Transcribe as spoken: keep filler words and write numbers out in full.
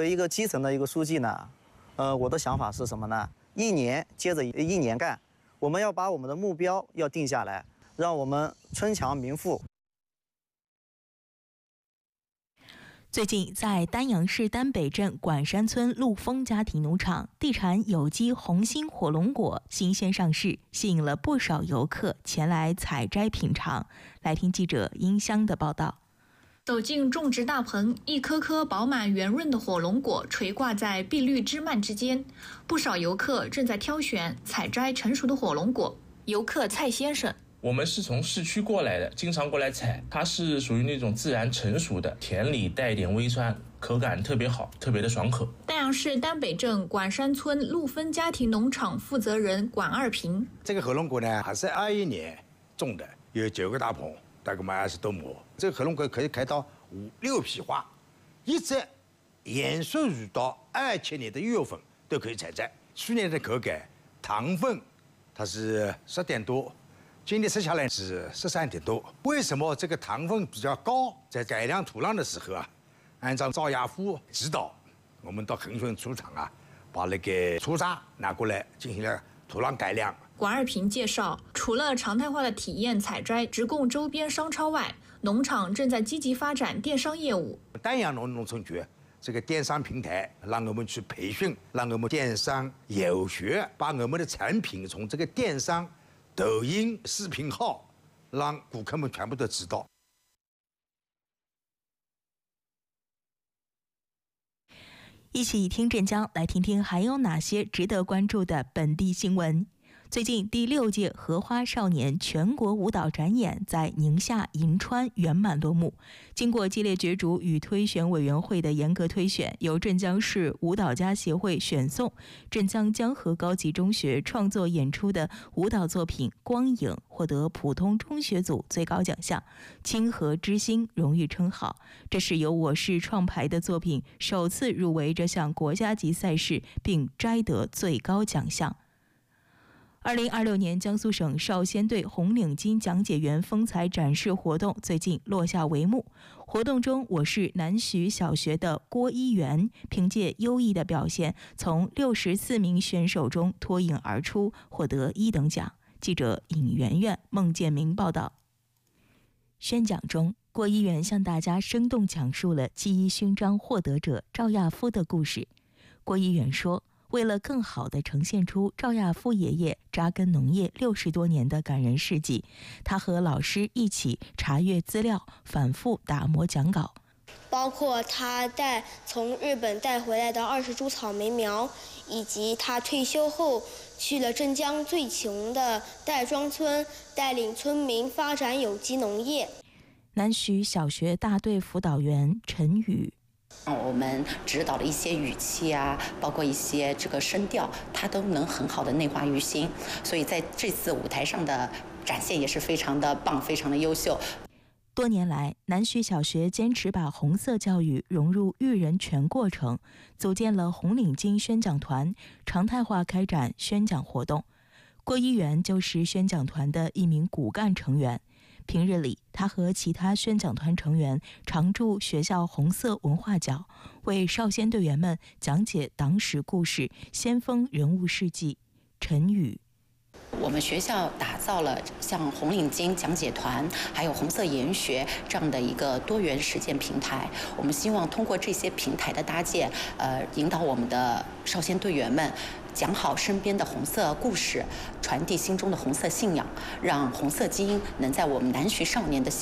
为一个基层的一个书记呢，呃，我的想法是什么呢？一年接着一年干，我们要把我们的目标要定下来，让我们村强民富。 最近，在丹阳市丹北镇管山村陆丰家庭农场，地产有机红心火龙果新鲜上市，吸引了不少游客前来采摘品尝。来听记者殷香的报道。 走进种植大棚，一颗颗饱满圆润的火龙果垂挂在碧绿枝蔓之间，不少游客正在挑选、采摘成熟的火龙果。游客蔡先生。 我们是从市区过来的，经常过来采，它是属于那种自然成熟的，甜里带一点微酸，口感特别好，特别的爽口。 丹阳市丹北镇管山村陆丰家庭农场负责人管二平， 这个火龙果呢，还是二一年种的，有九个大棚，大概嘛二十多亩。这个火龙果可以开到五六批花，一直延续到二七年的一月份都可以采摘。去年的口感，糖分它是十点多。今年吃下来是十三点多。为什么这个糖分比较高？在改良土壤的时候啊，按照赵亚夫指导，我们到恒顺猪场啊，把那个粗渣拿过来进行了土壤改良。 管二平介绍，除了常态化的体验采摘直供周边商超外，农场正在积极发展电商业务。 丹阳农农村局这个电商平台，让我们去培训，让我们电商有学，把我们的产品从这个电商。抖音视频号，让顾客们全部都知道。 一起听镇江，来听听还有哪些值得关注的本地新闻。最近，第六届荷花少年全国舞蹈展演在宁夏银川圆满落幕。经过激烈角逐与推选委员会的严格推选，由镇江市舞蹈家协会选送，镇江江河高级中学创作演出的舞蹈作品《光影》获得普通中学组最高奖项“清河之星”荣誉称号。这是由我市创排的作品首次入围这项国家级赛事，并摘得最高奖项。二零二六年江苏省少先队红领巾讲解员风采展示活动最近落下帷幕。活动中，我市南徐小学的郭一元凭借优异的表现，从六十四名选手中脱颖而出，获得一等奖。记者尹媛媛、孟建明报道。宣讲中，郭一元向大家生动讲述了记忆勋章获得者赵亚夫的故事。郭一元说，为了更好地呈现出赵亚夫爷爷扎根农业六十多年的感人事迹，他和老师一起查阅资料，反复打磨讲稿。 包括他带从日本带回来的二十株草莓苗，以及他退休后去了镇江最穷的戴庄村，带领村民发展有机农业。 南徐小学大队辅导员陈宇。 我们指导的一些语气啊，包括一些这个声调，它都能很好的内化于心，所以在这次舞台上的展现也是非常的棒，非常的优秀。 多年来，南徐小学坚持把红色教育融入育人全过程，组建了红领巾宣讲团，常态化开展宣讲活动。郭一元就是宣讲团的一名骨干成员。平日里，他和其他宣讲团成员常驻学校红色文化角，为少先队员们讲解党史故事、先锋人物事迹。陈宇。 我们学校打造了像红领巾讲解团，还有红色研学这样的一个多元实践平台。我们希望通过这些平台的搭建，呃，引导我们的少先队员们讲好身边的红色故事，传递心中的红色信仰，让红色基因能在我们南徐少年的